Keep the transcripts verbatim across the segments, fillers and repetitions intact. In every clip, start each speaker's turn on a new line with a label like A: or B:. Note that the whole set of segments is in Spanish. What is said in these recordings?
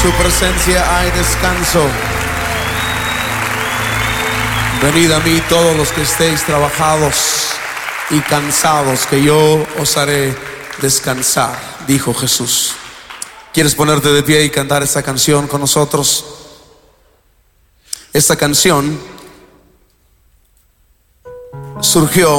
A: su presencia hay descanso. Venid a mí todos los que estéis trabajados y cansados, que yo os haré descansar, dijo Jesús. ¿Quieres ponerte de pie y cantar esta canción con nosotros? Esta canción surgió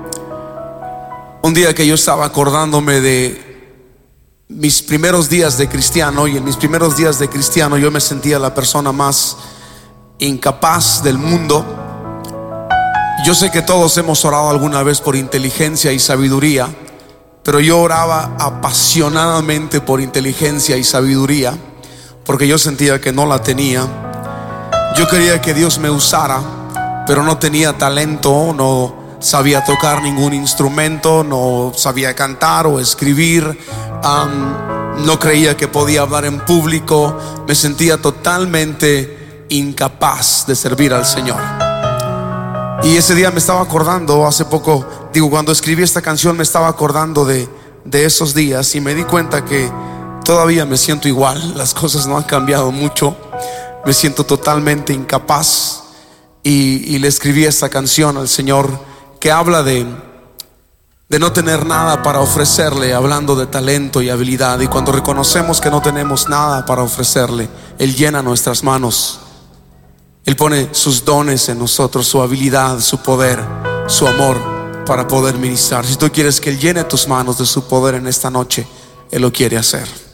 A: un día que yo estaba acordándome de mis primeros días de cristiano, y en mis primeros días de cristiano yo me sentía la persona más incapaz del mundo. Yo sé que todos hemos orado alguna vez por inteligencia y sabiduría, pero yo oraba apasionadamente por inteligencia y sabiduría porque yo sentía que no la tenía. Yo quería que Dios me usara, pero no tenía talento, no sabía tocar ningún instrumento, no sabía cantar o escribir, um, no creía que podía hablar en público. Me sentía totalmente incapaz de servir al Señor. Y ese día me estaba acordando, hace poco, digo, cuando escribí esta canción me estaba acordando de, de esos días, y me di cuenta que todavía me siento igual. Las cosas no han cambiado mucho. Me siento totalmente incapaz, y, y le escribí esta canción al Señor que habla de, de no tener nada para ofrecerle, hablando de talento y habilidad. Y cuando reconocemos que no tenemos nada para ofrecerle, Él llena nuestras manos. Él pone sus dones en nosotros, su habilidad, su poder, su amor para poder ministrar. Si tú quieres que Él llene tus manos de su poder en esta noche, Él lo quiere hacer.